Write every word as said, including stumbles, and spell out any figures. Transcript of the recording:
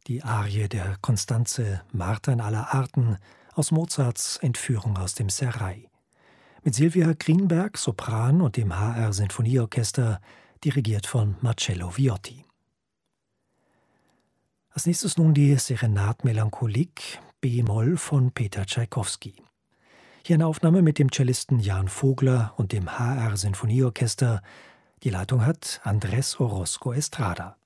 Die Arie der Constanze Marter in aller Arten aus Mozarts Entführung aus dem Serail. Mit Silvia Greenberg, Sopran und dem H R Sinfonieorchester, dirigiert von Marcello Viotti. Als nächstes nun die Serenade Melancholique B-Moll von Peter Tschaikowski. Hier eine Aufnahme mit dem Cellisten Jan Vogler und dem H R Sinfonieorchester. Die Leitung hat Andrés Orozco Estrada.